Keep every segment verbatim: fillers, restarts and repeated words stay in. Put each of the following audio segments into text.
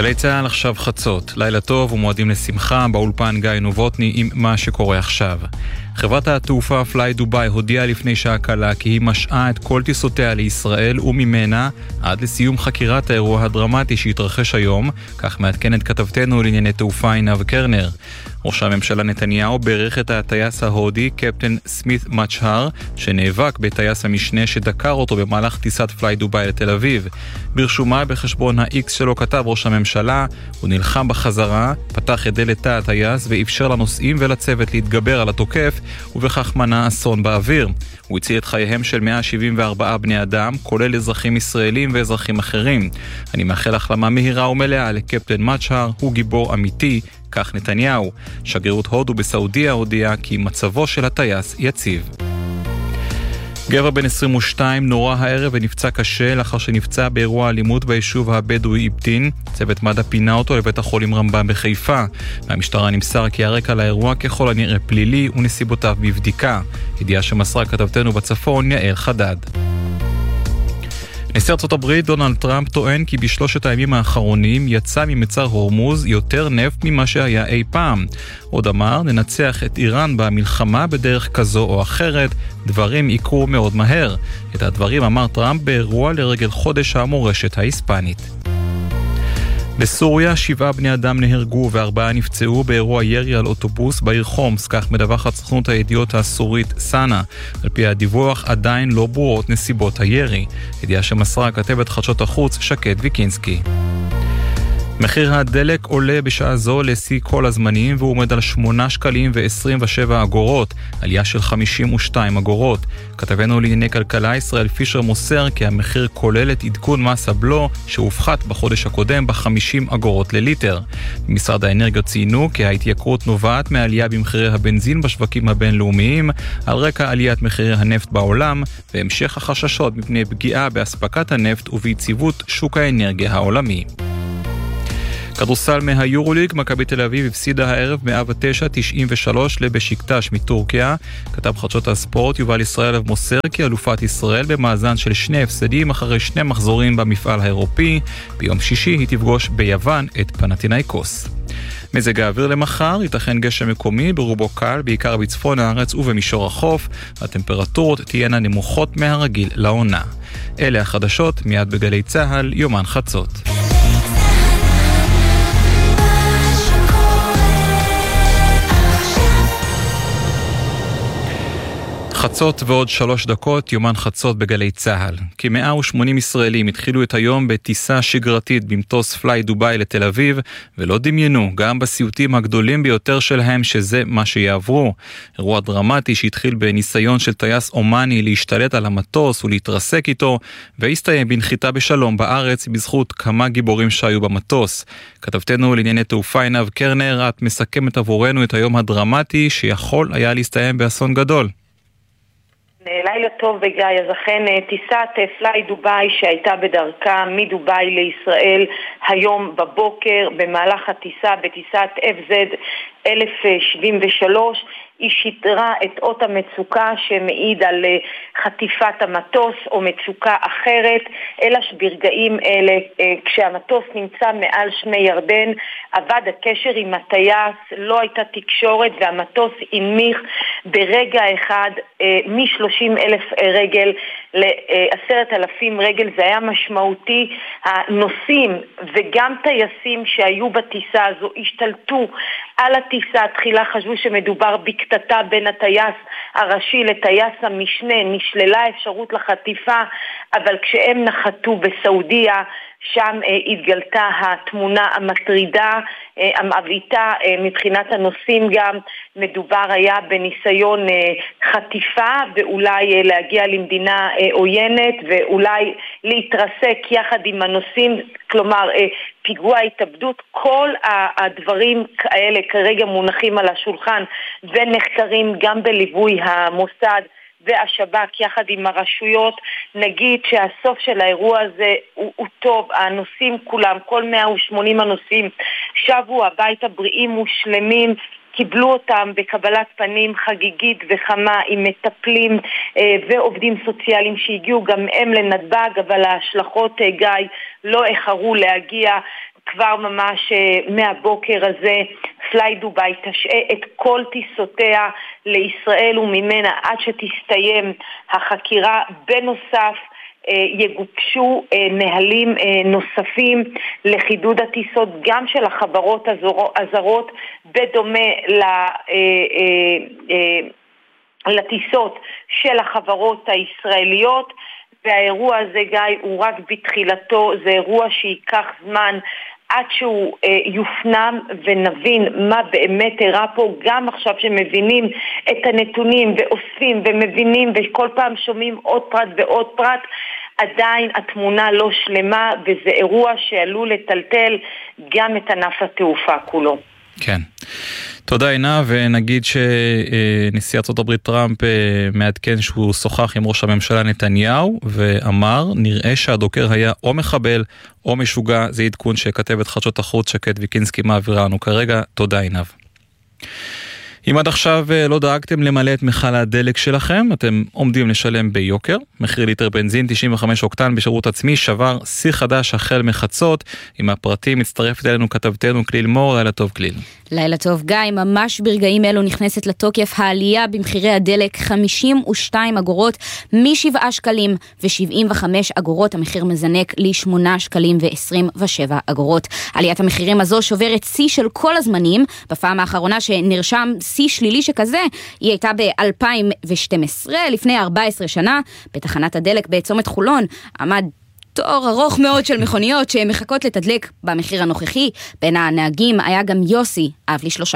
גלי צהל עכשיו חצות, לילה טוב ומועדים לשמחה, באולפן גיא נובוטני עם מה שקורה עכשיו. חברת התעופה פליי דובאי הודיעה לפני שעה קלה כי היא משעה את כל טיסותיה לישראל וממנה עד לסיום חקירת האירוע הדרמטי שהתרחש היום, כך מעדכנת כתבתנו לענייני תעופה עינב קרנר. ראש הממשלה נתניהו בירך את הטייס ההודי קפטן סמית מצ'הר, שנאבק בטייס המשנה שדקר אותו במהלך טיסת פליי דובאי לתל אביב. ברשומה בחשבון ה-X שלו כתב ראש הממשלה, הוא נלחם בחזרה, פתח את דלת תא הטייס ואפשר לנוסעים ולצוות להתגבר על התוקף, ובכך מנע אסון באוויר. הוא הציל את חייהם של מאה שבעים וארבעה בני אדם, כולל אזרחים ישראלים ואזרחים אחרים. אני מאחל החלמה מהירה ומלאה לקפטן מצ'הר, הוא גיבור אמיתי, כך נתניהו. שגרירות הודו בסעודיה הודיעה כי מצבו של הטייס יציב. גבר בן עשרים ושתיים נורא הערב ונפצע קשה לאחר שנפצע באירוע אלימות ביישוב הבדואי אבטין. צוות מד"א פינה אותו לבית החולים רמב"ם בחיפה. מהמשטרה נמסר כי הרקע לאירוע ככל הנראה פלילי ונסיבותיו בבדיקה. ידיעה שמסרה כתבתנו בצפון יעל חדד. נשיא ארצות הברית דונלד טראמפ טוען כי בשלושת הימים האחרונים יצא ממצר הורמוז יותר נפט ממה שהיה אי פעם. עוד אמר, ננצח את איראן במלחמה בדרך כזו או אחרת, דברים יקרו מאוד מהר. את הדברים אמר טראמפ באירוע לרגל חודש המורשת ההיספנית. בסוריה שבעה בני אדם נהרגו וארבעה נפצעו באירוע ירי על אוטובוס בעיר חומס, כך מדווחת סוכנות הידיעות הסורית סאנה. על פי הדיווח עדיין לא ברורות נסיבות הירי. ידיעה שמסרה כתבת חדשות החוץ שקד ויקינסקי. מחיר הדלק עולה בשעה זו לשיא כל הזמנים והוא עומד על שמונה שקלים ועשרים ושבע אגורות, עלייה של חמישים ושתיים אגורות. כתבנו לענייני כלכלה ישראל פישר מוסר כי המחיר כולל את עדכון מס הבלו שהופחת בחודש הקודם ב-חמישים אגורות לליטר. במשרד האנרגיה ציינו כי ההתייקרות נובעת מעלייה במחירי הבנזין בשווקים הבינלאומיים על רקע עליית מחירי הנפט בעולם והמשך החששות מפני פגיעה באספקת הנפט וביציבות שוק האנרגיה העולמי. כדורסל מהיורוליג, מכבי תל אביב הפסידה הערב מאה ותשע תשעים ושלוש לבשיקטש מטורקיה. כתב חדשות הספורט יובל ישראלב מוסר כי אלופת ישראל במאזן של שני הפסדים אחרי שני מחזורים במפעל האירופי. ביום שישי היא תפגוש ביוון את פנתינייקוס. מזג האוויר למחר, ייתכן גשם מקומי ברובו קל, בעיקר בצפון הארץ ובמישור החוף. הטמפרטורות תהיינה נמוכות מהרגיל לעונה. אלה החדשות, מיד בגלי צהל, יומן חצות. חצות ועוד שלוש דקות, יומן חצות בגלי צהל. כ-מאה ושמונים ישראלים התחילו את היום בטיסה שגרתית במטוס פליי דובאי לתל אביב, ולא דמיינו, גם בסיוטים הגדולים ביותר שלהם, שזה מה שיעברו. אירוע דרמטי שהתחיל בניסיון של טייס אומני להשתלט על המטוס ולהתרסק איתו, והסתיים בנחיתה בשלום בארץ בזכות כמה גיבורים שהיו במטוס. כתבתנו לענייני תעופה עינב קרנר, את מסכמת עבורנו את היום הדרמטי שיכול היה להסתיים באסון גדול. לילה טוב וגיא, אז אכן טיסת פליי דובאי שהייתה בדרכה מדובאי לישראל היום בבוקר במהלך הטיסה בטיסת אף זד אלף שבעים ושלוש היא שידרה את אות המצוקה שמעיד על חטיפת המטוס או מצוקה אחרת, אלא שברגעים אלה כשהמטוס נמצא מעל שמי ירדן עבד הקשר עם הטייס, לא הייתה תקשורת והמטוס הנמיך ברגע אחד מ-שלושים אלף רגל ל-עשרת אלפים רגל. זה היה משמעותי. הנוסעים וגם טייסים שהיו בטיסה הזו השתלטו על הטיסה. תחילה חשבו שמדובר בקטטה בין הטייס הראשי לטייס המשנה, נשללה אפשרות לחטיפה, אבל כשהם נחתו בסעודיה שם אה, התגלתה התמונה המטרידה, אה, המעביתה אה, מבחינת הנוסעים. גם מדובר היה בניסיון אה, חטיפה ואולי אה, להגיע למדינה אה, עוינת ואולי להתרסק יחד עם הנוסעים, כלומר אה, פיגוע התאבדות. כל הדברים כאלה כרגע מונחים על השולחן ונחקרים גם בליווי המוסד והשב"כ יחד עם הרשויות. נגיד שהסוף של האירוע הזה הוא, הוא טוב, הנוסעים כולם, כל מאה ושמונים הנוסעים שבו הביתה בריאים ושלמים, קיבלו אותם בקבלת פנים חגיגית וחמה עם מטפלים אה, ועובדים סוציאליים שהגיעו גם הם לנתב"ג, אבל ההשלכות אה, גיא לא איחרו להגיע. כבר ממש מהבוקר הזה פליי דוביי תשעה את כל טיסותיה לישראל וממנה עד שתסתיים החקירה. בנוסף יגובשו נהלים נוספים לחידוד הטיסות גם של החברות הזרות בדומה לטיסות של החברות הישראליות. והאירוע הזה, גיא, הוא רק בתחילתו, זה אירוע שייקח זמן עד שהוא אה, יופנם ונבין מה באמת אירע פה, גם עכשיו שמבינים את הנתונים ואוספים ומבינים וכל פעם שומעים עוד פרט ועוד פרט, עדיין התמונה לא שלמה, וזה אירוע שעלול לטלטל גם את ענף התעופה כולו. כן. תודה עינה, ונגיד שנשיא ארצות הברית טראמפ מעדכן שהוא שוחח עם ראש הממשלה נתניהו ואמר, נראה שהדוקר היה או מחבל או משוגע. זה עדכון שכתבת חדשות החוץ שקד ויקינסקי מעבירה לנו כרגע. תודה עינב. אם עד עכשיו לא דאגתם למלא את מכל הדלק שלכם, אתם עומדים לשלם ביוקר. מחיר ליטר בנזין תשעים וחמש אוקטן בשירות עצמי שבר שיא חדש החל מחצות. עם הפרטים מצטרפת אלינו כתבתנו כליל מור. לילה טוב כליל. לילה טוב גיא, ממש ברגעים אלו נכנסת לתוקף העלייה במחירי הדלק, חמישים ושתיים אגורות משבעה שקלים ושבעים וחמש אגורות, המחיר מזנק לשמונה שקלים ועשרים ושבע אגורות. עליית המחירים הזו שוברת שיא של כל הזמנים. בפעם האחרונה שנרשם שיא שלילי שכזה, היא הייתה ב-אלפיים ושתים עשרה, לפני ארבע עשרה שנה, בתחנת הדלק בצומת חולון, עמד תור ארוך מאוד של מכוניות שמחכות לתדלק במחיר הנוכחי. בין הנהגים היה גם יוסי, אב לשלושה.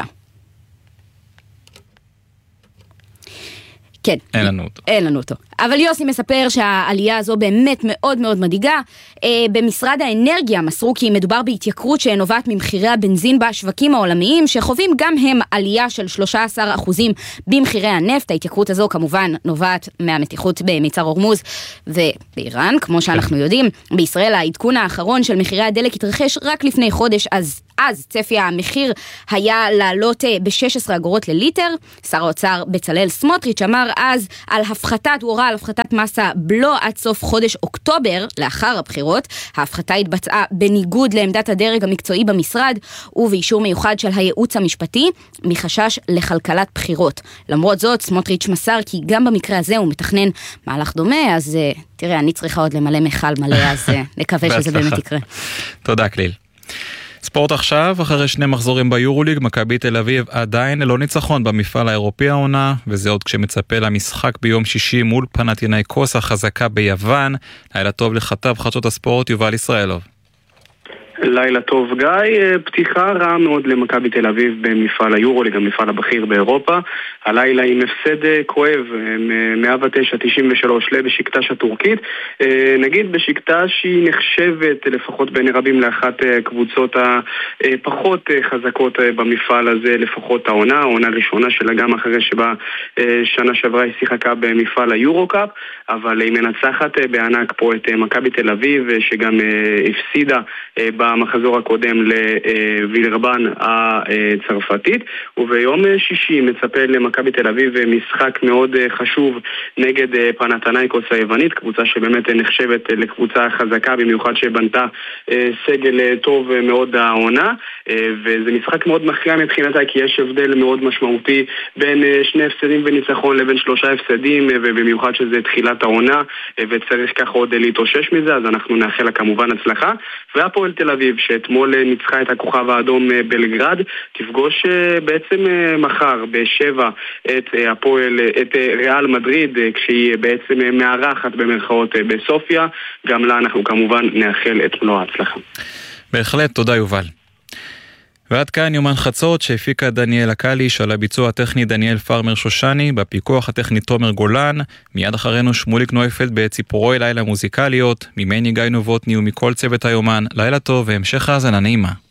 כן. אין לנו אותו. אין לנו אותו. אבל יוסי מספר שהעלייה הזו באמת מאוד מאוד מדאיגה. אה, במשרד האנרגיה מסרו כי מדובר בהתייקרות שנובעת ממחירי הבנזין בשווקים העולמיים, שחווים גם הם עלייה של שלושה עשר אחוזים במחירי הנפט. ההתייקרות הזו כמובן נובעת מהמתיחות במצר הורמוז ובאיראן, כמו שאנחנו יודעים. בישראל העדכון האחרון של מחירי הדלק התרחש רק לפני חודש, אז אז צפי המחיר היה לעלות ב-שש עשרה אגורות לליטר. שר האוצר בצלאל סמוטריץ' אמר אז על הפחתת, הוא הורה על הפחתת מס הבלו עד סוף חודש אוקטובר, לאחר הבחירות. ההפחתה התבצעה בניגוד לעמדת הדרג המקצועי במשרד, ובאישור מיוחד של הייעוץ המשפטי, מחשש לכלכלת בחירות. למרות זאת, סמוטריץ' מסר כי גם במקרה הזה הוא מתכנן מהלך דומה, אז תראה, אני צריכה עוד למלא מחל מלא, אז נקווה שזה באמת יקרה. תודה כליל. ספורט עכשיו, אחרי שני מחזורים ביורוליג, מכבי תל אביב עדיין ללא ניצחון במפעל האירופי העונה, וזה עוד כשמצפה למשחק ביום שישי מול פנתינייקוס החזקה ביוון. לילה טוב לכתב חדשות הספורט יובל ישראלוב. לילה טוב גיא, פתיחה רעה מאוד למכבי תל אביב במפעל היורוליג, המפעל הבכיר באירופה. הלילה עם הפסד כואב, מאה ותשע תשעים ושלוש לבשיקטש הטורקית. נגיד בשיקטש היא נחשבת לפחות בין רבים לאחת קבוצות הפחות חזקות במפעל הזה, לפחות העונה, העונה הראשונה שלה גם אחרי שבה שנה שעברה היא שיחקה במפעל היורוקאפ, אבל היא מנצחת בענק פה את מכבי תל אביב שגם הפסידה במחזור הקודם לווילרבן הצרפתית, וביום שישי מצפה למכבי תל אביב משחק מאוד חשוב נגד פנתינייקוס היוונית, קבוצה שבאמת נחשבת לקבוצה חזקה, במיוחד שבנתה סגל טוב מאוד העונה, וזה משחק מאוד מכריע מבחינתה, כי יש הבדל מאוד משמעותי בין שני הפסדים וניצחון לבין שלושה הפסדים, ובמיוחד שזה תחילת העונה, וצריך ככה עוד להתאושש מזה, אז אנחנו נאחל לה כמובן הצלחה. והפועל תל אביב, שאתמול ניצחה את הכוכב האדום בלגרד, תפגוש בעצם מחר בשבע את הפועל, את ריאל מדריד, כשהיא בעצם מארחת במרכאות בסופיה. גם לה אנחנו כמובן נאחל את מלוא ההצלחה. בהחלט, תודה יובל. ועד כאן יומן חצות שהפיקה דניאל הקליש, על הביצוע הטכני דניאל פרמר שושני, בפיקוח הטכני תומר גולן. מיד אחרינו שמוליק נויפלד בציפורי לילה מוזיקליות, ממני גיא נובוטני ומכל צוות היומן. לילה טוב והמשך האזנה נעימה.